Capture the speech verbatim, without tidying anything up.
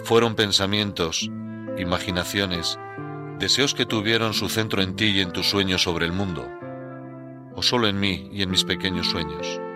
¿Fueron pensamientos, imaginaciones, deseos que tuvieron su centro en ti y en tus sueños sobre el mundo? ¿O solo en mí y en mis pequeños sueños?